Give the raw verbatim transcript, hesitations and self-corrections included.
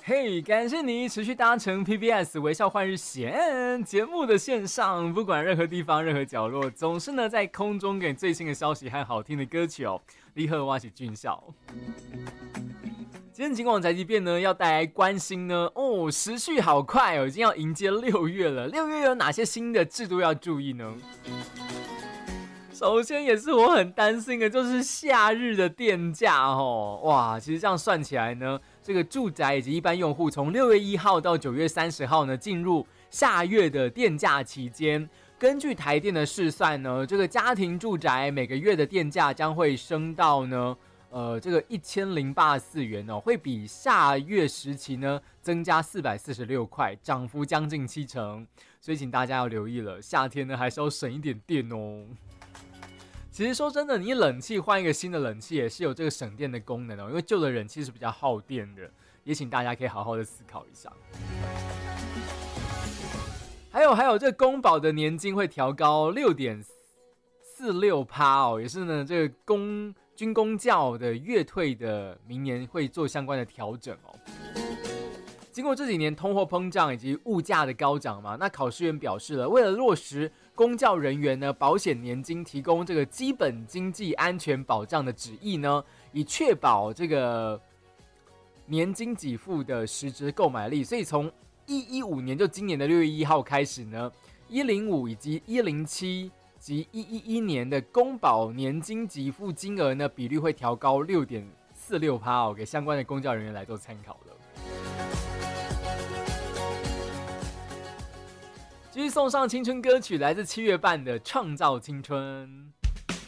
嘿，感谢你持续搭乘 P B S 微笑换日线节目的线上，不管任何地方、任何角落，总是呢在空中给你最新的消息和好听的歌曲哦。你好，我是俊孝。今天警广宅急便呢要带来关心呢哦，时序好快哦，已经要迎接六月了。六月有哪些新的制度要注意呢？首先也是我很担心的，就是夏日的电价哦，哇，其实这样算起来呢，这个住宅以及一般用户从六月一号到九月三十号呢，进入下月的电价期间。根据台电的试算呢，这个家庭住宅每个月的电价将会升到呢，呃，这个一千零八十四元哦，会比下月时期呢增加四百四十六块，涨幅将近七成。所以请大家要留意了，夏天呢还是要省一点电哦。其实说真的，你冷气换一个新的冷气也是有这个省电的功能哦，因为旧的冷气是比较耗电的，也请大家可以好好的思考一下。还有还有，这个公保的年金会调高六点四六趴哦，也是呢这个公军公教的月退的，明年会做相关的调整哦。经过这几年通货膨胀以及物价的高涨嘛，那考试院表示了，为了落实公教人员呢保险年金提供这个基本经济安全保障的旨意呢，以确保这个年金给付的实质购买力，所以从一百一十五年就今年的六月一号开始呢，一百零五以及一百零七及一百一十一年的公保年金给付金额呢比率会调高 六点四六趴 哦，给相关的公教人员来做参考了。继续送上青春歌曲，来自七月半的《创造青春》。